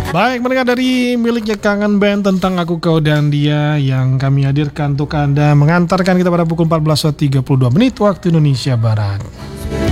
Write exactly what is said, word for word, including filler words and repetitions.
Baik, mendengar dari miliknya Kangen Band tentang Aku Kau dan Dia yang kami hadirkan untuk Anda mengantarkan kita pada pukul empat belas tiga puluh dua menit waktu Indonesia Barat.